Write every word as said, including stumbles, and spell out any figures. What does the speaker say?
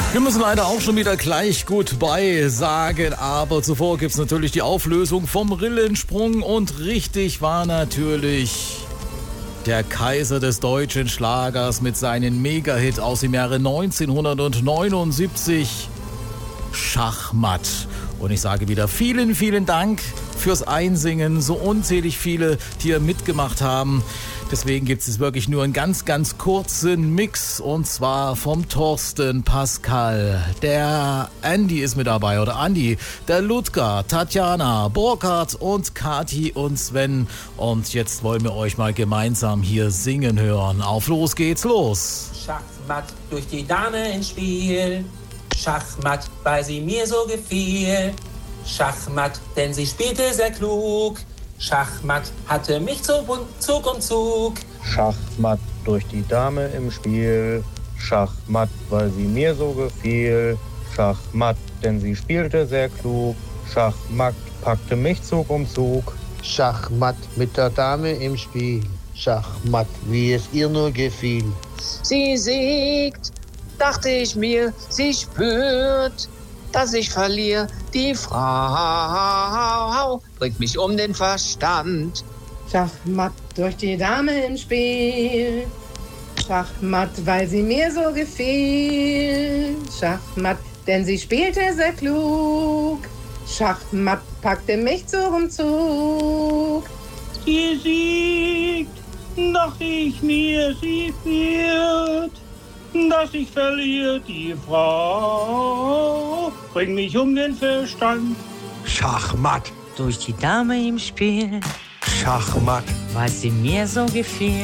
Wir müssen leider auch schon wieder gleich Goodbye sagen, aber zuvor gibt es natürlich die Auflösung vom Rillensprung und richtig war natürlich der Kaiser des deutschen Schlagers mit seinem Megahit aus dem Jahre neunzehnhundertneunundsiebzig, Schachmatt. Und ich sage wieder vielen, vielen Dank fürs Einsingen, so unzählig viele, die hier mitgemacht haben. Deswegen gibt es wirklich nur einen ganz, ganz kurzen Mix und zwar vom Thorsten, Pascal, der Andy ist mit dabei oder Andi, der Ludger, Tatjana, Burkhard und Kati und Sven. Und jetzt wollen wir euch mal gemeinsam hier singen hören. Auf los geht's los! Schachmatt durch die Dame ins Spiel, Schachmatt, weil sie mir so gefiel. Schachmatt, denn sie spielte sehr klug. Schachmatt hatte mich Zug und Zug und Zug. Schachmatt durch die Dame im Spiel. Schachmatt, weil sie mir so gefiel. Schachmatt, denn sie spielte sehr klug. Schachmatt packte mich Zug um Zug. Schachmatt mit der Dame im Spiel. Schachmatt, wie es ihr nur gefiel. Sie siegt, dachte ich mir, sie spürt, dass ich verliere. Die Frau bringt mich um den Verstand. Schachmatt durch die Dame im Spiel. Schachmatt, weil sie mir so gefiel. Schachmatt, denn sie spielte sehr klug. Schachmatt packte mich Zug um Zug. Sie siegt, dachte ich mir, sie führt, dass ich verliere. Die Frau bringt mich um den Verstand. Schachmatt durch die Dame im Spiel. Schachmatt, weil sie mir so gefiel.